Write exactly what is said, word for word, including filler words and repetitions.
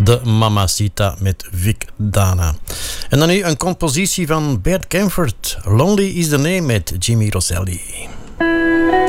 de Mamacita met Vic Dana. En dan nu een compositie van Bert Kaempfert. Lonely is the Name met Jimmy Rosselli.